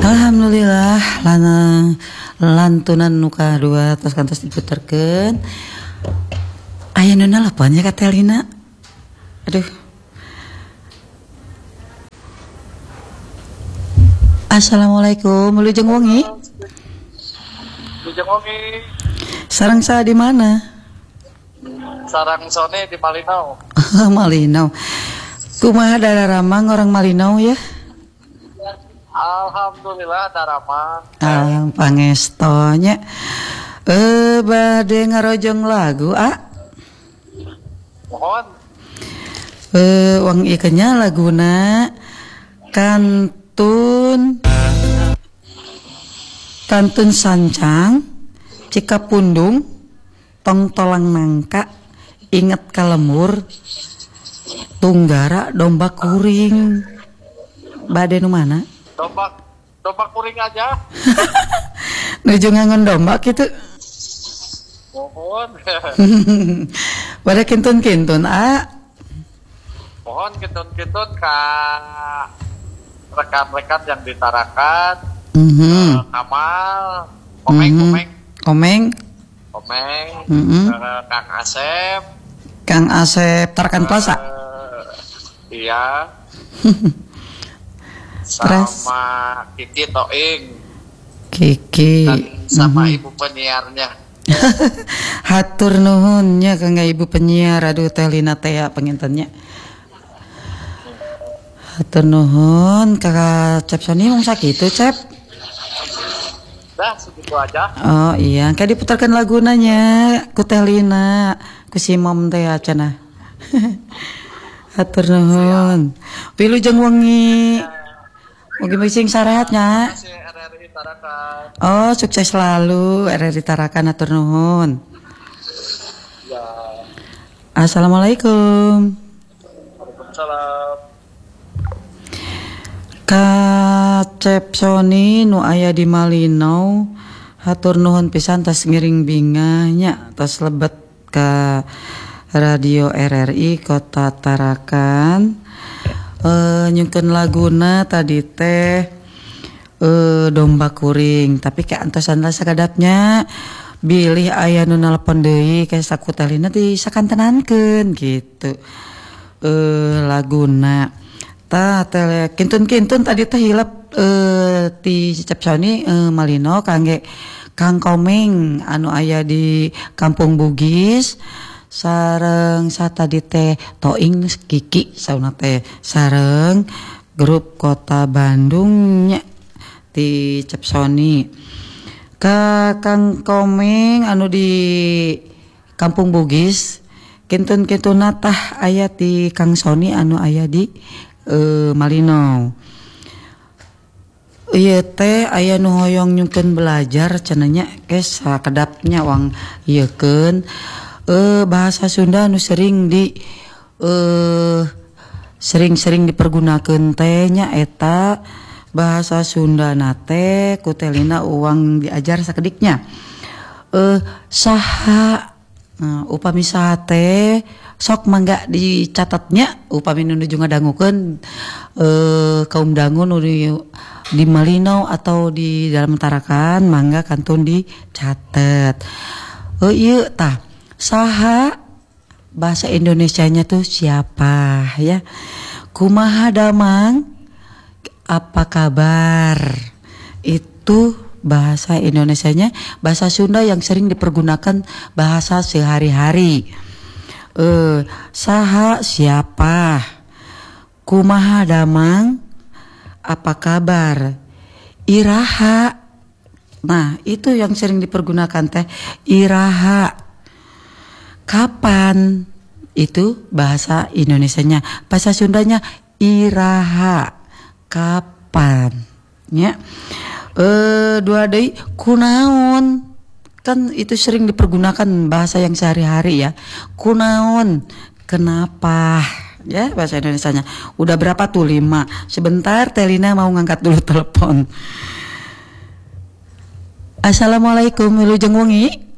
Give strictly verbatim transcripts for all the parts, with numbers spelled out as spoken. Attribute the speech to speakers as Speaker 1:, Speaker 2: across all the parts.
Speaker 1: Alhamdulillah lanang lantunan nuka dua tos kantos diputerkeun. Ayeuna lapannya ka Telina. Aduh. Assalamualaikum, wilujeng wengi.
Speaker 2: Wilujeng wengi.
Speaker 1: Sareng sa di mana?
Speaker 2: Sarang sone di Malinau.
Speaker 1: Malinau. Kumaha Daramang orang Malinau ya?
Speaker 2: Alhamdulillah Daramang.
Speaker 1: Ah, pangestonya. Eh bade ngarojong lagu, ah.
Speaker 2: Mohon.
Speaker 1: Eh wang ikenya laguna kantun kantun sancang Cikapundung tong tolang nangka inget kalemur tunggara domba kuring bade nu mana?
Speaker 2: Domba domba kuring aja.
Speaker 1: Nuju ngangon domba gitu.
Speaker 2: Mohon.
Speaker 1: Bade kintun-kintun ah.
Speaker 2: Mohon kintun-kintun ka rekan-rekan yang ditarakan.
Speaker 1: Mhm.
Speaker 2: Uh, Kamal, Komeng,
Speaker 1: Mhm.
Speaker 2: Komeng,
Speaker 1: Komeng,
Speaker 2: Komeng,
Speaker 1: Mhm.
Speaker 2: uh, Kang Asep,
Speaker 1: Kang Asep Tarakan Plaza.
Speaker 2: uh, iya,
Speaker 1: Terus?
Speaker 2: sama Kiki Toing
Speaker 1: Kiki.
Speaker 2: dan sama
Speaker 1: Mhm.
Speaker 2: ibu penyiarnya.
Speaker 1: Hatur nuhunnya kangge ibu penyiar, aduh Telina teh pengintennya. Hatur nuhun kakak Cep Sony mung sakitu Cep.
Speaker 2: Dah segitu aja.
Speaker 1: Oh iya, kayak diputarkan lagunanya ku Telina, ku si Mom teh cenah. Hatur nuhun. Wilujeng wengi. Mugi bising sarehatnya.
Speaker 2: Masih R R I Tarakan.
Speaker 1: Oh, sukses selalu R R I Tarakan, hatur nuhun.
Speaker 2: Ya.
Speaker 1: Assalamualaikum.
Speaker 2: Waalaikumsalam.
Speaker 1: Kak Cep Sony nu aya di Malinau, hatur nuhun pisan tas ngiring bingahnya tas lebet ka radio R R I Kota Tarakan. E, nyungkeun laguna tadi teh e, domba kuring, tapi kayak antosan rasa kadapnya bilih aya nu nelpon deui ka sakutelina di sakantenankeun gitu. E, laguna ta tele kintun-kintun tadi teh hilap e, ti Cep Sony e, Malinau kangge Kang Komeng anu aya di Kampung Bugis sareng satadi teh Toing Kiki sauna teh sareng grup Kota Bandungnya ti Cep Sony ka Kang Komeng anu di Kampung Bugis kintun-kintuna tah aya ti Kang Sony anu aya di e, Malinau. Ieu teh aya nu hoyong nyungkeun belajar cenanya kes sakedapnya wang ieukeun eh bahasa Sunda nu sering di eh sering-sering dipergunakeun teh nya eta bahasa Sunda na teh ku Telina uang diajar sakediknya. Eh saha nah, upami saha teh sok mangga dicatatnya upami nu nuju ngadangukeun eh kaum dangu nu di, di Malinau atau di dalam Tarakan mangga kantun dicatet. Eh ieu tah saha bahasa Indonesianya tuh siapa ya? Kumaha damang? Apa kabar? Itu bahasa Indonesianya, bahasa Sunda yang sering dipergunakan bahasa sehari-hari. Eh, saha siapa? Kumaha damang? Apa kabar? Iraha. Nah, itu yang sering dipergunakan teh iraha. Kapan? Itu bahasa Indonesianya. Bahasa Sundanya iraha. Kapan? Ya. Eh dua deui kunaon? Kan itu sering dipergunakan bahasa yang sehari-hari ya. Kunaon? Kenapa? Ya, bahasa Indonesianya. Udah berapa tuh? Lima. Sebentar Telina mau ngangkat dulu telepon. Assalamualaikum wilujeng wengi.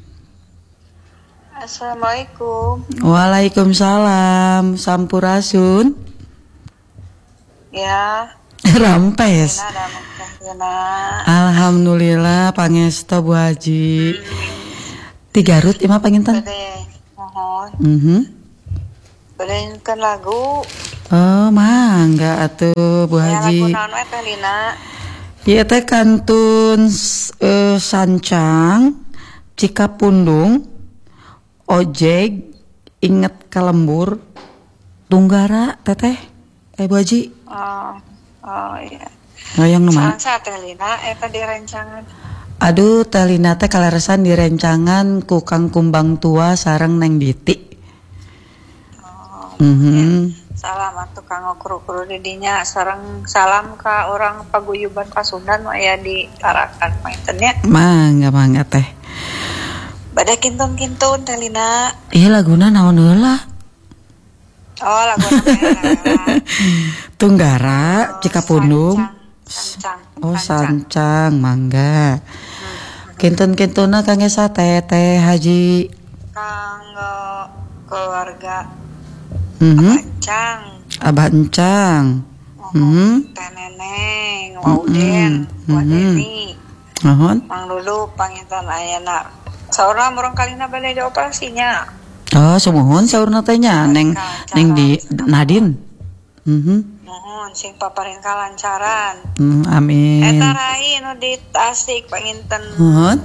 Speaker 3: Assalamualaikum.
Speaker 1: Waalaikumsalam. Sampurasun.
Speaker 3: Ya.
Speaker 1: Rampes. Alhamdulillah pangesto Bu Haji. Ti Garut imah panginten.
Speaker 3: Bade mohon.
Speaker 1: Mhm.
Speaker 3: Badainkeun lagu.
Speaker 1: Oh, mangga atuh Bu
Speaker 3: Ya,
Speaker 1: Haji.
Speaker 3: lagu naon we teh Lina?
Speaker 1: Ieu teh kantun uh, sancang, Cikapundung, ojeg, inget kalembur, tunggara teteh. Eh Bu Haji.
Speaker 3: Oh, oh iya.
Speaker 1: Hoyong nu mana?
Speaker 3: Sareng teh Lina eta direncangan.
Speaker 1: Aduh, teh Lina teh kaleresan direncangan ku Kang Kumbang tua sareng Neng Diti.
Speaker 3: Oh.
Speaker 1: Mhm.
Speaker 3: Salam atuh kanggo kru-kru di dinya sareng salam ka orang paguyuban Pasundan nu aya di Tarakan panginten nya.
Speaker 1: Mangga mangga teh.
Speaker 3: Bade kintun-kintun teh Lina.
Speaker 1: Ieu laguna naon heula?
Speaker 3: Oh, lagu nama
Speaker 1: Tunggara, Cikapundung.
Speaker 3: Sancang.
Speaker 1: Oh, sancang, mangga. Kintun-kintuna kangge sate teh Haji.
Speaker 3: Kanggo keluarga
Speaker 1: Mhm.
Speaker 3: Pancang.
Speaker 1: Abah Encang. Mhm.
Speaker 3: Teh Neneng, Wauden,
Speaker 1: Mhm.
Speaker 3: Wadeni,
Speaker 1: Nuhun.
Speaker 3: Mang Lulu panginten ayeuna. Saurna murang kalina bade dioperasinya.
Speaker 1: Oh, sumuhun saurna teh nya Neng Neng di Nadine. Mhm.
Speaker 3: Nuhun sing paparin kalancaran.
Speaker 1: Hmm, amin.
Speaker 3: Eta rai nu di Tasik panginten.
Speaker 1: Nuhun.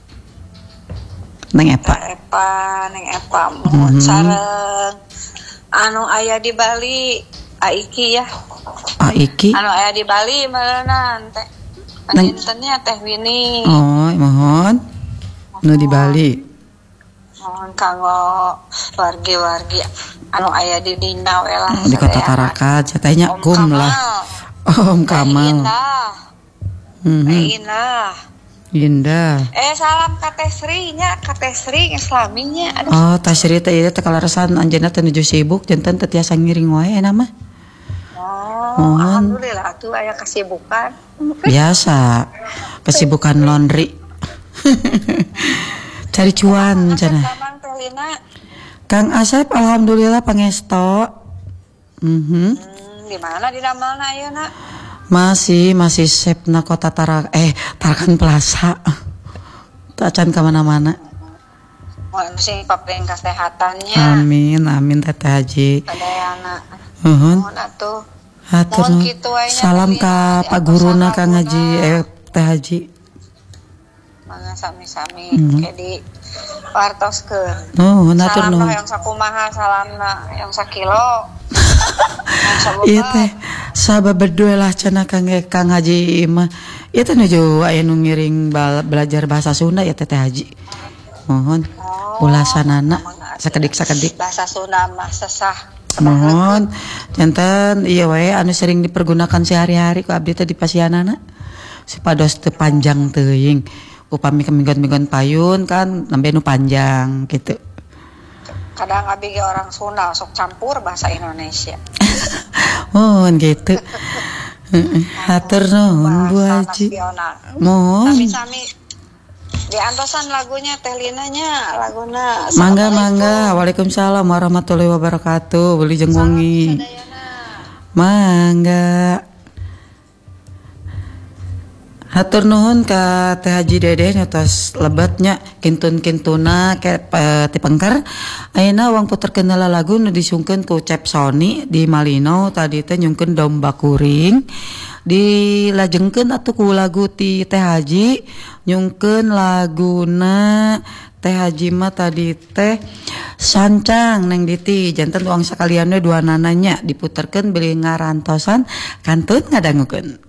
Speaker 1: Neng Epa.
Speaker 3: Teh Epa, Neng Epa mohon
Speaker 1: Mhm.
Speaker 3: sareng anu aya di Bali, Aiki ya.
Speaker 1: Ah, iki.
Speaker 3: Anu aya di Bali meureunna teh. Pangintennya Teh Winnie.
Speaker 1: Oh, mohon. Nu di Bali.
Speaker 3: Mohon kanggo wargi-wargi anu aya di dina we lah.
Speaker 1: Di Kota Tarakan, catanya
Speaker 3: Om
Speaker 1: kum
Speaker 3: Kamal.
Speaker 1: lah. Om Kamal.
Speaker 3: Indah.
Speaker 1: Mhm.
Speaker 3: Indah.
Speaker 1: Indah.
Speaker 3: Eh salam ka Teh Sri nya, ka Teh Sri Islaminya. Aduh.
Speaker 1: Oh, teh Sri teh ieu teh kalaresan anjeunna teh nuju sibuk janten teh tiasa ngiring wae nama.
Speaker 3: Oh, alhamdulillah tuh aya kasibukan.
Speaker 1: Biasa. Kesibukan laundry. Cari cuan cenah.
Speaker 3: Kapan Teh Lina?
Speaker 1: Kang Asep alhamdulillah pangesto. Mhm.
Speaker 3: Hmm, di mana di damelna ayeuna?
Speaker 1: Masih masih Sepna Kota Tarak eh Tarakan Plaza. Tak acan ka mana-mana.
Speaker 3: Mohon sing papeling kasehatannya.
Speaker 1: Amin amin Teteh Haji.
Speaker 3: Padayana.
Speaker 1: Heeh.
Speaker 3: Mohon atuh.
Speaker 1: Hatur
Speaker 3: Mohon
Speaker 1: nuhun.
Speaker 3: kitu wae nya,
Speaker 1: Salam
Speaker 3: Teh
Speaker 1: ka
Speaker 3: Lina,
Speaker 1: Pak
Speaker 3: di
Speaker 1: Guruna
Speaker 3: atas
Speaker 1: Kang
Speaker 3: laguna.
Speaker 1: Haji eh Teh Haji.
Speaker 3: Mangga sami-sami
Speaker 1: Mhm.
Speaker 3: ke di partoskeun.
Speaker 1: Nuhun hatur
Speaker 3: Salam
Speaker 1: nuhun.
Speaker 3: yang sakumaha salamna yang sakilo. Yang sabab.
Speaker 1: Iya teh sabab berdua lah cenah Kang Kang Haji mah. Ieu teh nuju aya nu ngiring bal- belajar bahasa Sunda ya Teh Haji. Mohon
Speaker 3: Oh,
Speaker 1: ulasanana sakedik-sakedik.
Speaker 3: bahasa Sunda mah sesah.
Speaker 1: Mohon janten iya wae anu sering dipergunakan sehari-hari ku abdi teh di pasianana. Supados teu panjang teuing. Upami keminggon-minggon payun kan nembe nu panjang gitu.
Speaker 3: Kadang abi ge orang Sunda sok campur bahasa Indonesia.
Speaker 1: Mohon gitu. Heeh. Hatur nuhun Bu
Speaker 3: Bahasa
Speaker 1: Haji.
Speaker 3: nasional.
Speaker 1: Mohon.
Speaker 3: Sami-sami diantosan lagunya Teh Linanya, laguna.
Speaker 1: Mangga mangga. Waalaikumsalam warahmatullahi wabarakatuh. Beli jeung wengi.
Speaker 3: Sadayana.
Speaker 1: Mangga. Hatur nuhun ka Teh Haji Dede nyatos lebatnya kintun-kintuna ke uh, ti pengker. Ayeuna wong puterkeun lagu nu disungkeun ku Cep Sony di Malino tadi teh nyungkeun domba kuring. Dilajengkeun atuh ku lagu ti Teh Haji nyungkeun laguna Teh Haji mah tadi teh sancang Neng Diti janten uang sakalian we dua nananya diputerkeun beli ngarantosan kantun ngadangukeun.